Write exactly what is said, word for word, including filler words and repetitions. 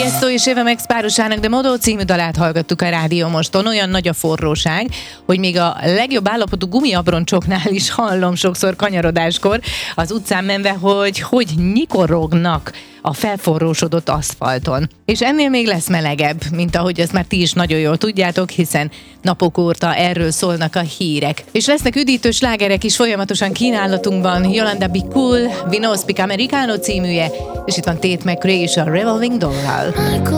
Tiesto és Eva Max párosának de Modo című dalát hallgattuk a Rádió Moston. Olyan nagy a forróság, hogy még a legjobb állapotú gumiabroncsoknál is hallom sokszor kanyarodáskor az utcán menve, hogy hogy nyikorognak a felforrósodott aszfalton. És ennél még lesz melegebb, mint ahogy ezt már ti is nagyon jól tudjátok, hiszen napok óta erről szólnak a hírek. És lesznek üdítő slágerek is folyamatosan kínálatunkban. Yolanda Be Cool, We No Speak Americano címűje, és itt van Tate McRae és a Revolving Doll-ral.